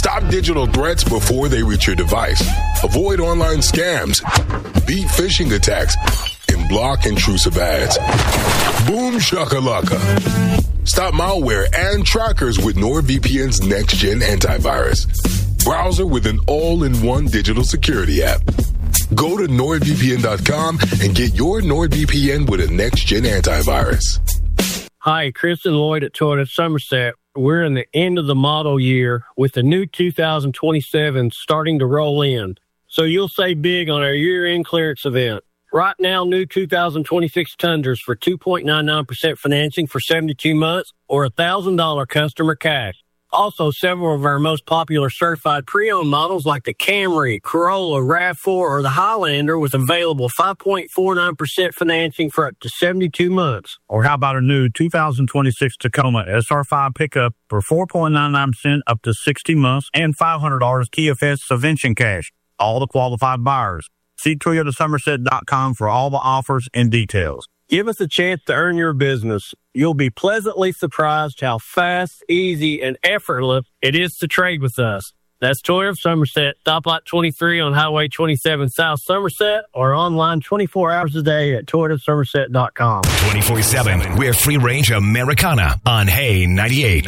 Stop digital threats before they reach your device. Avoid online scams. Beat phishing attacks. And block intrusive ads. Boom shakalaka. Stop malware and trackers with NordVPN's next-gen antivirus. Browser with an all-in-one digital security app. Go to NordVPN.com and get your NordVPN with a next-gen antivirus. Hi, Chris and Lloyd at Toyota Somerset. We're in the end of the model year with the new 2027 starting to roll in. So you'll save big on our year-end clearance event. Right now, new 2026 Tundras for 2.99% financing for 72 months or $1,000 customer cash. Also, several of our most popular certified pre-owned models like the Camry, Corolla, RAV4, or the Highlander with available 5.49% financing for up to 72 months. Or how about a new 2026 Tacoma SR5 pickup for 4.99% up to 60 months and $500 KFS subvention cash. All the qualified buyers. See ToyotaSomerset.com for all the offers and details. Give us a chance to earn your business. You'll be pleasantly surprised how fast, easy, and effortless it is to trade with us. That's Toyota of Somerset, Stoplight 23 on Highway 27 South Somerset, or online 24 hours a day at ToyotaSomerset.com. 24/7, we're free range Americana on Hay 98.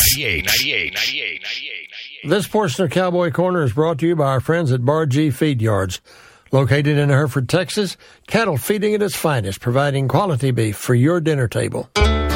This portion of Cowboy Corner is brought to you by our friends at Bar G Feed Yards. Located in Hereford, Texas, cattle feeding at its finest, providing quality beef for your dinner table.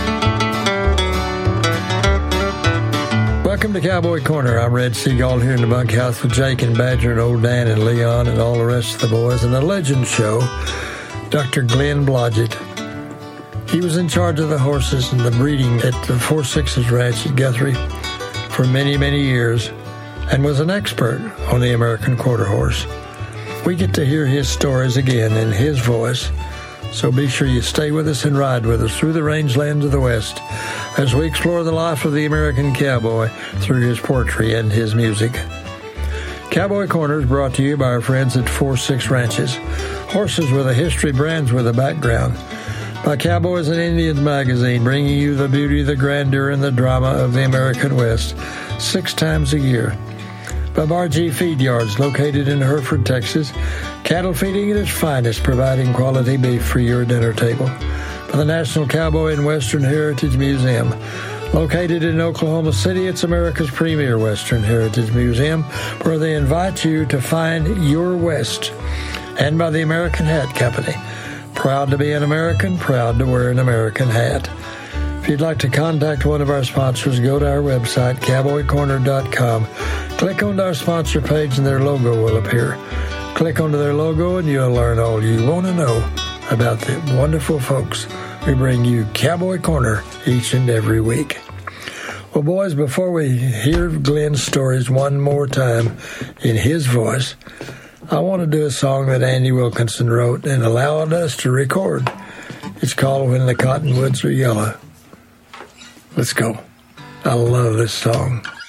Welcome to Cowboy Corner. I'm Red Seagull here in the bunkhouse with Jake and Badger and Old Dan and Leon and all the rest of the boys. And the legend show, Dr. Glenn Blodgett. He was in charge of the horses and the breeding at the 4 Sixes Ranch at Guthrie for many, many years and was an expert on the American Quarter Horse. We get to hear his stories again in his voice, so be sure you stay with us and ride with us through the rangelands of the West as we explore the life of the American cowboy through his poetry and his music. Cowboy Corner is brought to you by our friends at 4 Six Ranches, horses with a history, brands with a background. By Cowboys and Indians magazine, bringing you the beauty, the grandeur, and the drama of the American West 6 times a year. By Bar G Feed Yards, located in Hereford, Texas, cattle feeding at its finest, providing quality beef for your dinner table. By the National Cowboy and Western Heritage Museum, located in Oklahoma City, it's America's premier Western Heritage Museum, where they invite you to find your West. And by the American Hat Company, proud to be an American, proud to wear an American hat. If you'd like to contact one of our sponsors, go to our website, cowboycorner.com. Click on our sponsor page and their logo will appear. Click onto their logo and you'll learn all you want to know about the wonderful folks who bring you Cowboy Corner each and every week. Well, boys, before we hear Glenn's stories one more time in his voice, I want to do a song that Andy Wilkinson wrote and allowed us to record. It's called When the Cottonwoods Are Yellow. Let's go. I love this song.